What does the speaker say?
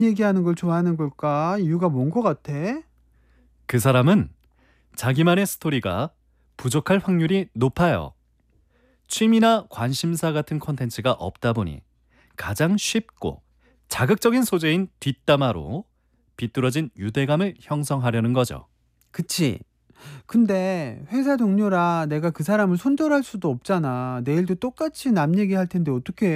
얘기하는 걸 좋아하는 걸까? 이유가 뭔 것 같아? 그 사람은 자기만의 스토리가 부족할 확률이 높아요. 취미나 관심사 같은 콘텐츠가 없다 보니 가장 쉽고 자극적인 소재인 뒷담화로 비뚤어진 유대감을 형성하려는 거죠. 그치. 근데 회사 동료라 내가 그 사람을 손절할 수도 없잖아. 내일도 똑같이 남 얘기할 텐데 어떡해.